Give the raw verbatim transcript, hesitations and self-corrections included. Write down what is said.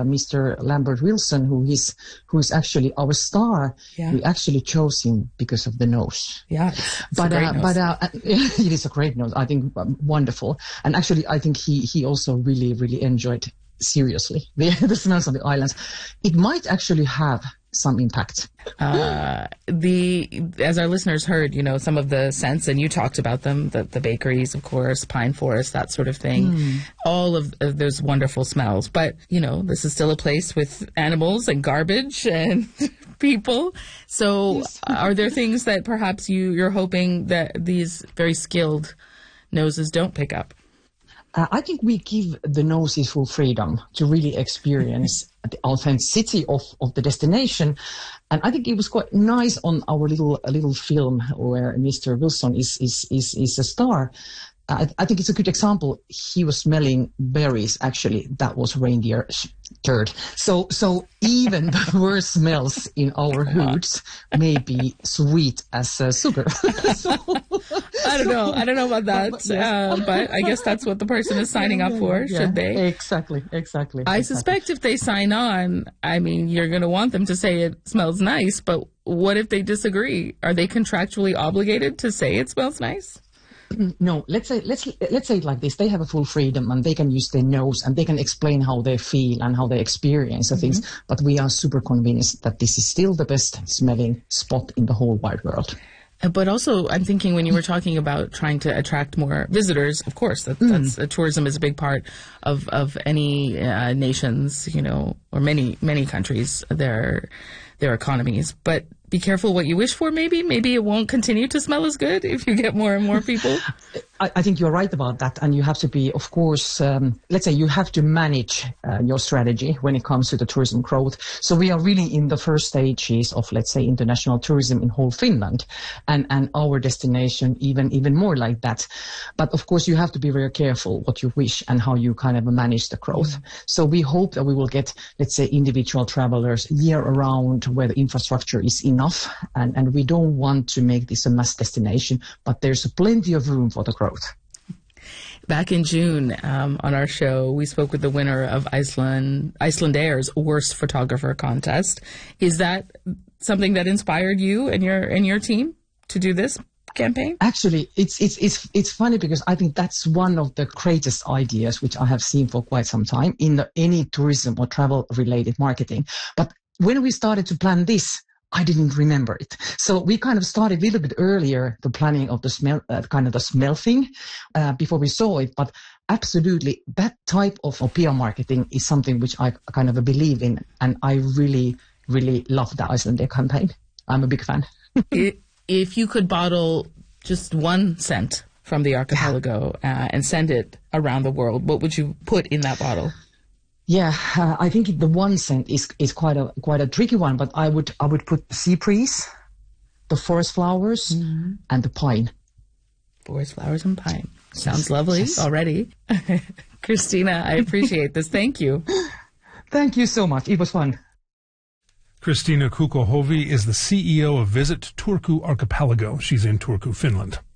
Mister Lambert Wilson, who is who is actually our star. Yeah. We actually chose him because of the nose. Yeah, it's, it's but a great uh, nose. but uh, it is a great nose. I think um, wonderful, and actually I think he he also really really enjoyed seriously the the smells of the islands. It might actually have some impact. Uh, the as our listeners heard, you know, some of the scents, and you talked about them, the, the bakeries, of course, pine forest, that sort of thing, mm. all of, of those wonderful smells. But, you know, this is still a place with animals and garbage and people. So yes. Are there things that perhaps you, you're hoping that these very skilled noses don't pick up? Uh, I think we give the noses full freedom to really experience the authenticity of, of the destination. And I think it was quite nice on our little little film where Mister Wilson is is is, is a star. Uh, I, I think it's a good example. He was smelling berries. Actually, that was reindeer turd. So so even the worst smells in our hoods may be sweet as uh, sugar. so, I don't know. I don't know about that. But, yes. uh, but I guess that's what the person is signing up for, yeah, should they? Exactly, exactly. I exactly. suspect if they sign on, I mean, you're going to want them to say it smells nice, but what if they disagree? Are they contractually obligated to say it smells nice? No, let's say let's let's say it like this. They have a full freedom and they can use their nose and they can explain how they feel and how they experience the mm-hmm. things. But we are super convinced that this is still the best smelling spot in the whole wide world. But also, I'm thinking when you were talking about trying to attract more visitors, of course, that, mm. that's uh, tourism is a big part of of any uh, nations, you know, or many many countries, their their economies. But be careful what you wish for, maybe. Maybe it won't continue to smell as good if you get more and more people. I, I think you're right about that. And you have to be, of course, um, let's say you have to manage uh, your strategy when it comes to the tourism growth. So we are really in the first stages of, let's say, international tourism in whole Finland and, and our destination even, even more like that. But of course, you have to be very careful what you wish and how you kind of manage the growth. Mm. So we hope that we will get, let's say, individual travelers year around where the infrastructure is enough. And, and we don't want to make this a mass destination, but there's plenty of room for the growth. Back in June, um, on our show, we spoke with the winner of Iceland Icelandaire's Worst Photographer contest. Is that something that inspired you and your and your team to do this campaign? Actually, it's it's it's it's funny because I think that's one of the greatest ideas which I have seen for quite some time in the, any tourism or travel related marketing. But when we started to plan this, I didn't remember it. So we kind of started a little bit earlier, the planning of the smell, uh, kind of the smell thing, uh, before we saw it. But absolutely, that type of, of P R marketing is something which I kind of believe in. And I really, really love the Icelandair campaign. I'm a big fan. If you could bottle just one scent from the archipelago uh, and send it around the world, what would you put in that bottle? Yeah, uh, I think the one scent is is quite a quite a tricky one, but I would I would put the sea breeze, the forest flowers, mm-hmm. and the pine. Forest flowers and pine. Sounds lovely yes. already. Kristiina, I appreciate this. Thank you. Thank you so much. It was fun. Kristiina Kukkohovi is the C E O of Visit Turku Archipelago. She's in Turku, Finland.